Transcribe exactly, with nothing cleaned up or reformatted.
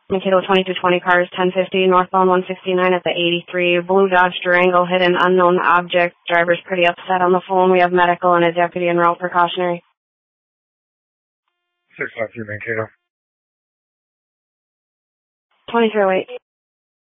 Mankato twenty-two twenty cars, ten fifty, northbound one sixty-nine at the eighty-three. Blue Dodge Durango hit an unknown object. Driver's pretty upset on the phone. We have medical and a deputy en route precautionary. six five three Mankato. twenty-three oh eight.